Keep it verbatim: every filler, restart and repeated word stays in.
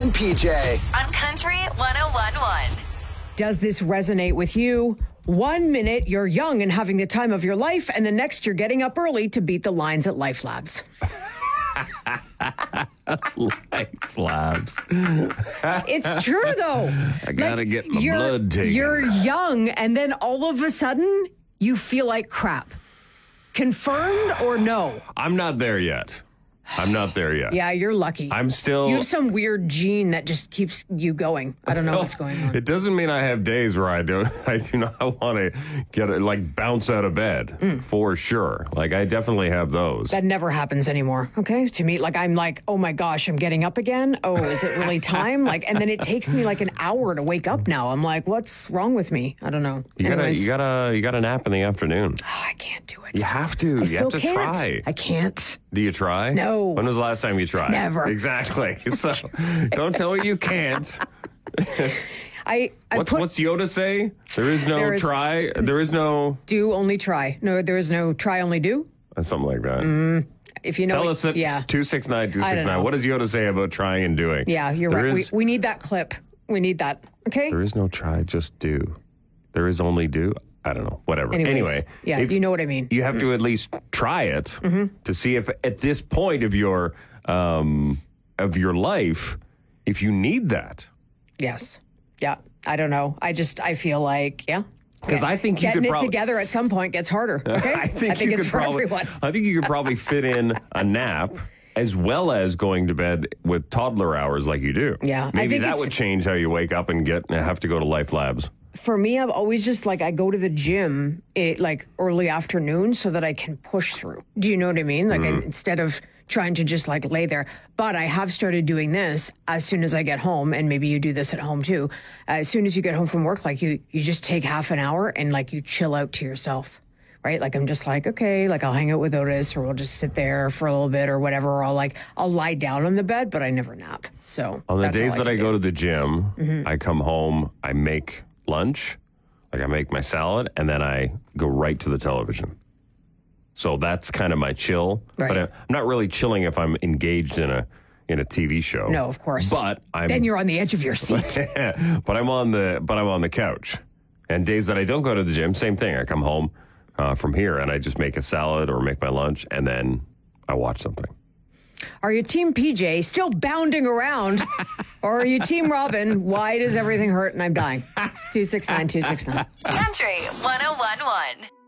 and P J. On Country one oh one point one. Does this resonate with you? One minute you're young and having the time of your life, and the next you're getting up early to beat the lines at Life Labs. Life Labs. It's true, though. I gotta Like, get my you're- blood taken. You're young, and then all of a sudden, you feel like crap. Confirmed or no? I'm not there yet. I'm not there yet. Yeah, you're lucky. I'm still... You have some weird gene that just keeps you going. I don't know what's going on. It doesn't mean I have days where I do I do not want to get it, like bounce out of bed Mm. for sure. Like I definitely have those. That never happens anymore. Okay, to me, like I'm like, oh my gosh, I'm getting up again. Oh, is it really time? Like, and then it takes me like an hour to wake up. Now I'm like, what's wrong with me? I don't know. You gotta, Anyways. you gotta, you gotta nap in the afternoon. Oh, I can't do it. You have to. I you still have to can't. try. I can't. Do you try? No. When was the last time you tried? Never. Exactly. So don't tell me you can't. I, I What's put what's Yoda say? There is no There is- try. There is no do only try. No, there is no try only do. uh, something like that. If you know, Tell it- us at yeah, two six nine two I six don't nine. know. What does Yoda say about trying and doing? yeah, you're There right. is- we we need that clip. We need that. Okay. There is no try, just do. There is only do. I don't know. Whatever. Anyways, anyway, yeah, if- you know what I mean. You have to at least try it Mm-hmm. to see if at this point of your um, of your life, if you need that. Yes. Yeah. I don't know. I just I feel like yeah. 'Cause I think you getting could it prob- together at some point gets harder. Okay. I think, you it's could for probably. everyone. I think you could probably fit in a nap as well as going to bed with toddler hours like you do. Yeah, I maybe think that it's- would change how you wake up and get have to go to Life Labs. For me, I've always just like I go to the gym it, like early afternoon so that I can push through. Do you know what I mean? Like I, instead of trying to just like lay there. But I have started doing this as soon as I get home, and maybe you do this at home too. As soon as you get home from work, like you you just take half an hour and like you chill out to yourself. Right? Like I'm just like, okay, like I'll hang out with Otis or we'll just sit there for a little bit or whatever. Or I'll like I'll lie down on the bed, but I never nap. So On the that's days all that I can go do. to the gym, Mm-hmm. I come home, I make lunch, like I make my salad, and then I go right to the television. So that's kind of my chill. Right. But I'm not really chilling if I'm engaged in a in a T V show. No, of course. But I'm Then you're on the edge of your seat. but I'm on the but I'm on the couch. And days that I don't go to the gym, same thing. I come home uh, from here and I just make a salad or make my lunch, and then I watch something. Are you Team P J still bounding around? Or are you Team Robin? Why does everything hurt and I'm dying? two six nine two six nine. Country one oh one point one.